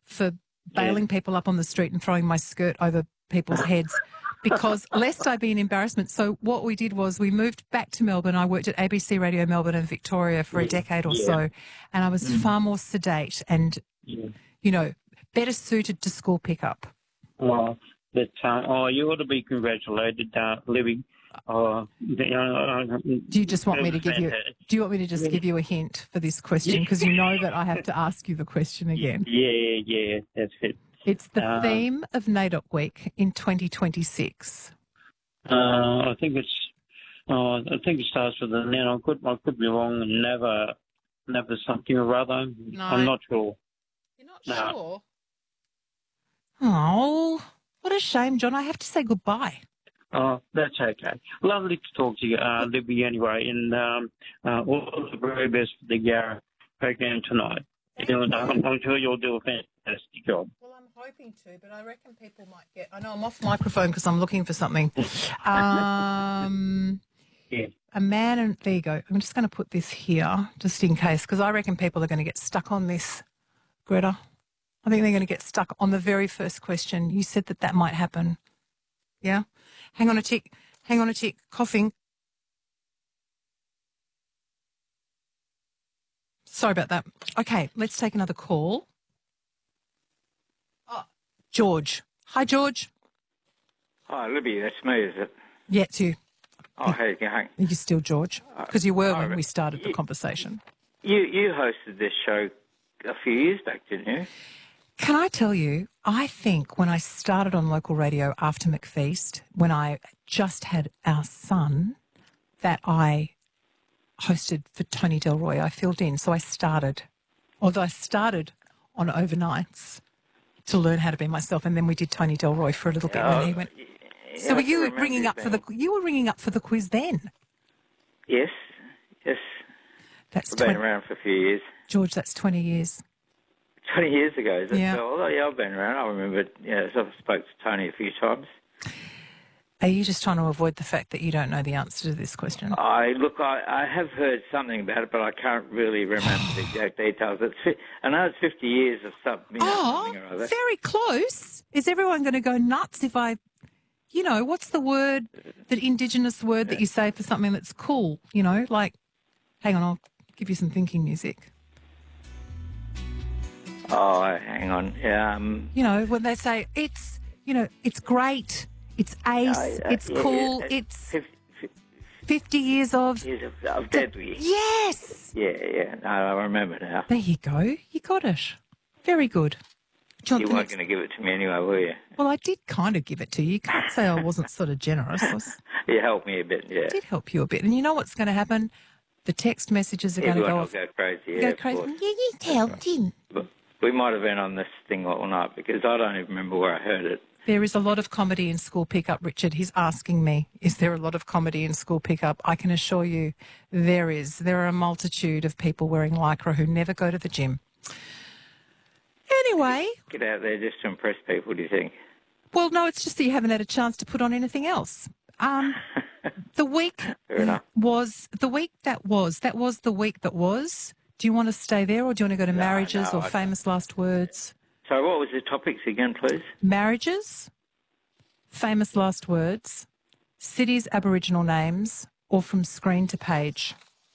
for bailing people up on the street and throwing my skirt over people's heads because lest I be an embarrassment. So what we did was we moved back to Melbourne. I worked at ABC Radio Melbourne and Victoria for a decade or so, and I was far more sedate and, you know, better suited to school pickup. Oh, you ought to be congratulated, Libby. Do you just want me to give you? Do you want me to just give you a hint for this question? Because you know that I have to ask you the question again. Yeah, that's it. It's the theme of NAIDOC Week in 2026. I think it starts with an N. I could be wrong. Never something or other. No. I'm not sure. You're not sure? Oh, what a shame, John. I have to say goodbye. Oh, that's okay. Lovely to talk to you, Libby, anyway, and all the very best for the program tonight. I'm sure you'll do a fantastic job. Well, I'm hoping to, but I reckon people might get... I know I'm off microphone because I'm looking for something. A man and... There you go. I'm just going to put this here just in case because I reckon people are going to get stuck on this, Greta. I think they're going to get stuck on the very first question. You said that might happen. Yeah? Hang on a tick. Coughing. Sorry about that. Okay, let's take another call. Oh, George. Hi, George. Hi, Libby. That's me, is it? Yeah, it's you. Oh, how you going? You're still George? Because you were when we started the conversation. You hosted this show a few years back, didn't you? Can I tell you, I think when I started on local radio after McFeast, when I just had our son, that I hosted for Tony Delroy. I filled in. So I started on overnights to learn how to be myself, and then we did Tony Delroy for a little bit, and then he went... So were you ringing up for the quiz then? Yes. That's I've been around for a few years. George, that's 20 years. 20 years ago, is it? Yeah. Although, I've been around. I remember, I've spoke to Tony a few times. Are you just trying to avoid the fact that you don't know the answer to this question? I have heard something about it, but I can't really remember the exact details. I know it's 50 years of something. Something or other. Very close. Is everyone going to go nuts if I... You know, what's the word, the Indigenous word that you say for something that's cool? You know, like, hang on, I'll give you some thinking music. Oh, hang on. You know, when they say it's, you know, it's great, it's ace, it's cool, it's 50 years of... Years of deadly. Yes! Yeah. No, I remember now. There you go. You got it. Very good. John, you weren't going to give it to me anyway, were you? Well, I did kind of give it to you. You can't say I wasn't sort of generous. You helped me a bit, yeah. I did help you a bit. And you know what's going to happen? The text messages are going to go off. Go crazy, yeah. Go crazy. Yeah, you helped him. We might have been on this thing all night because I don't even remember where I heard it. There is a lot of comedy in school pickup, Richard. He's asking me, is there a lot of comedy in school pickup? I can assure you there is. There are a multitude of people wearing Lycra who never go to the gym. Anyway. Get out there just to impress people, do you think? Well, no, it's just that you haven't had a chance to put on anything else. The week was the week that was. That was the week that was. Do you want to stay there or do you want to go to marriages or famous last words? So what was the topics again, please? Marriages, famous last words, cities, Aboriginal names, or from screen to page?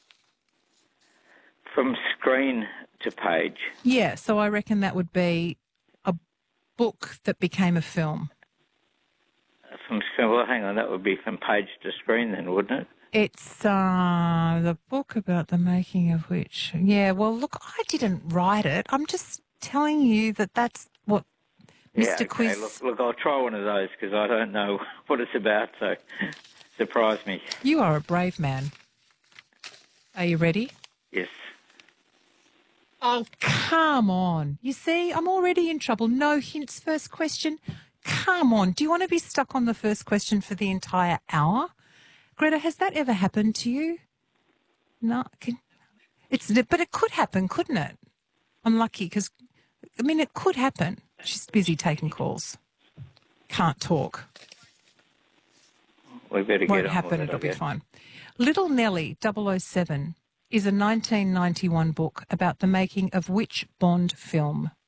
From screen to page. Yeah, so I reckon that would be a book that became a film. Well, hang on, that would be from page to screen then, wouldn't it? It's the book about the making of which... Yeah, well, look, I didn't write it. I'm just telling you that that's what Mr. Quiz... Look, I'll try one of those because I don't know what it's about, so surprise me. You are a brave man. Are you ready? Yes. Oh, come on. You see, I'm already in trouble. No hints, first question. Come on. Do you want to be stuck on the first question for the entire hour? Greta, has that ever happened to you? No. But it could happen, couldn't it? I'm lucky because, I mean, it could happen. She's busy taking calls. Can't talk. We better get Won't on happen, with it, it'll be fine. Little Nelly 007 is a 1991 book about the making of which Bond film?